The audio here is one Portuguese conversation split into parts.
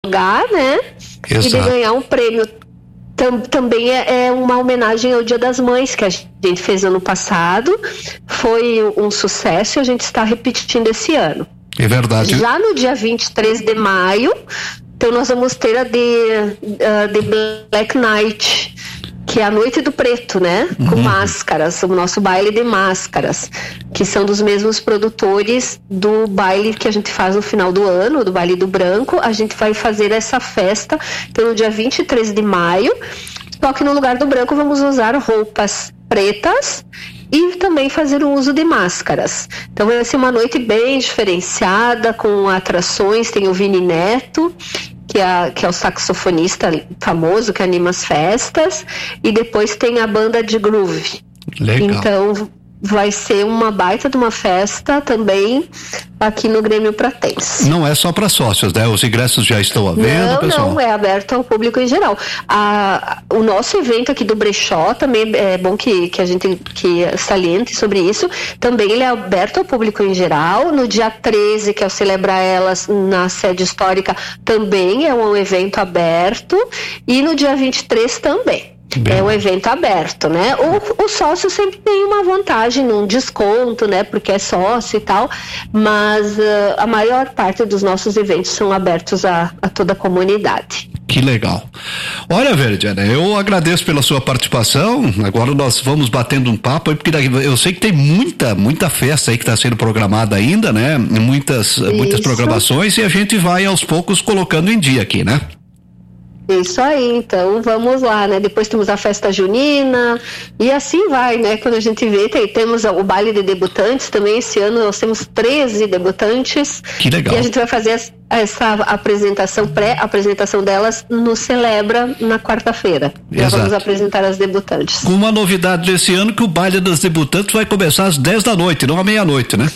né? Exato. E de ganhar um prêmio. Também é uma homenagem ao Dia das Mães, que a gente fez ano passado. Foi um sucesso e a gente está repetindo esse ano. É verdade. Já no dia 23 de maio, então nós vamos ter a de Black Night, que é a Noite do Preto, né? Com máscaras, o nosso baile de máscaras, que são dos mesmos produtores do baile que a gente faz no final do ano, do Baile do Branco. A gente vai fazer essa festa, então no dia 23 de maio, só que no lugar do branco vamos usar roupas pretas e também fazer o uso de máscaras. Então vai ser uma noite bem diferenciada, com atrações. Tem o Vini Neto, que é o saxofonista famoso que anima as festas, e depois tem a banda de groove. Legal. Então vai ser uma baita de uma festa também aqui no Grêmio Pratense. Não é só para sócios, né? Os ingressos já estão à venda, pessoal? Não, é aberto ao público em geral. O nosso evento aqui do Brechó também é bom que a gente saliente sobre isso. Também ele é aberto ao público em geral. No dia 13, que é o Celebra Elas na sede histórica, também é um evento aberto. E no dia 23 também. É um evento aberto, né? O sócio sempre tem uma vantagem num desconto, né? Porque é sócio e tal, mas a maior parte dos nossos eventos são abertos a toda a comunidade. Que legal. Olha, Veridiana, eu agradeço pela sua participação. Agora nós vamos batendo um papo aí, porque eu sei que tem muita festa aí que está sendo programada ainda, né? Muitas programações, e a gente vai aos poucos colocando em dia aqui, né? Isso aí, então vamos lá, né? Depois temos a festa junina e assim vai, né? Quando a gente vê, temos o baile de debutantes também. Esse ano nós temos 13 debutantes. Que legal. E a gente vai fazer essa apresentação, pré-apresentação delas no Celebra na quarta-feira. Já vamos apresentar as debutantes. Com uma novidade desse ano, que o baile das debutantes vai começar às 10 da noite, não à meia-noite, né?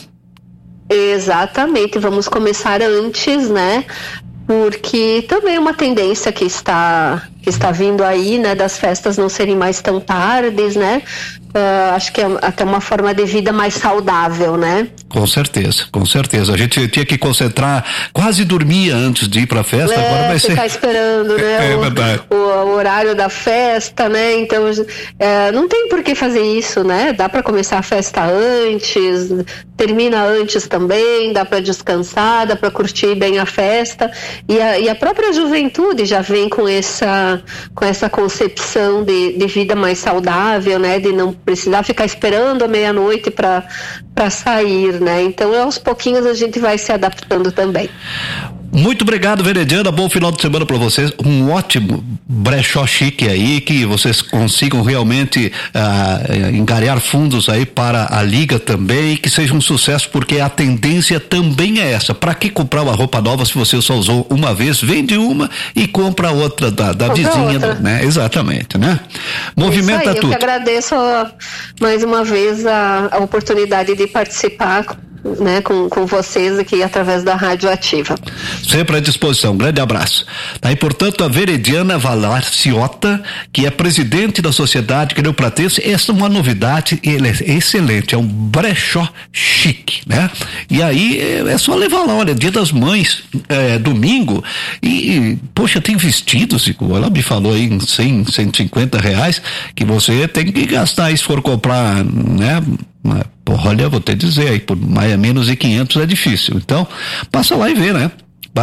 Exatamente, vamos começar antes, né? Porque também é uma tendência que está vindo aí, né, das festas não serem mais tão tardes, né? Acho que é até uma forma de vida mais saudável, né? Com certeza. A gente tinha que concentrar, quase dormia antes de ir pra festa, agora vai ser... ficar esperando, né? O horário da festa, né? Então, não tem por que fazer isso, né? Dá pra começar a festa antes, termina antes também, dá pra descansar, dá pra curtir bem a festa. E a própria juventude já vem com essa concepção de vida mais saudável, né? De não precisar ficar esperando a meia-noite para sair, né? Então, aos pouquinhos a gente vai se adaptando também. Muito obrigado, Veridiana. Bom final de semana para vocês. Um ótimo brechó chique aí, que vocês consigam realmente angariar fundos aí para a liga também, que seja um sucesso, porque a tendência também é essa. Para que comprar uma roupa nova se você só usou uma vez? Vende uma e compra outra da vizinha, outra, né? Exatamente, né? Movimenta tudo. Eu que agradeço mais uma vez a oportunidade de participar, né, com vocês aqui através da Rádio Ativa. Sempre à disposição. Grande abraço. Tá aí, portanto, a Veridiana Valarciota, que é presidente da Sociedade Grêmio Pratense. Essa é uma novidade, ele é excelente, é um brechó chique, né? E aí é só levar lá, olha, Dia das Mães, domingo, e poxa, tem vestidos, ela me falou aí em 100, 150 reais, que você tem que gastar aí se for comprar, né? Olha, vou te dizer aí, por menos de 500 é difícil. Então, passa lá e vê, né?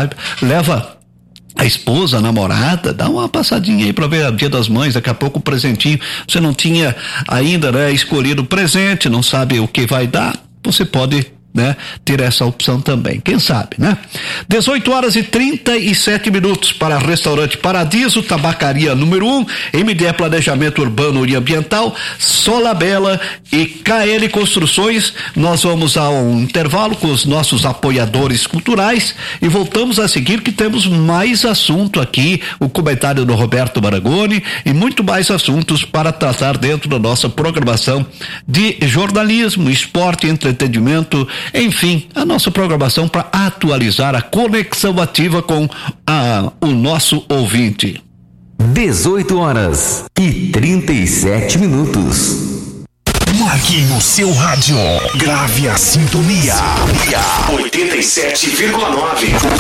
Leva a esposa, a namorada, dá uma passadinha aí pra ver o Dia das Mães, daqui a pouco o presentinho. Você não tinha ainda, né, escolhido o presente, não sabe o que vai dar, você pode, né, ter essa opção também, quem sabe, né? 18h37 para Restaurante Paradiso, Tabacaria número 1, MDE Planejamento Urbano e Ambiental, Solabela e KL Construções. Nós vamos a um intervalo com os nossos apoiadores culturais e voltamos a seguir, que temos mais assunto aqui, o comentário do Roberto Marangoni e muito mais assuntos para tratar dentro da nossa programação de jornalismo, esporte, entretenimento, enfim, a nossa programação para atualizar a conexão ativa com o nosso ouvinte. 18h37. Marque no seu rádio. Grave a sintonia. 87,9.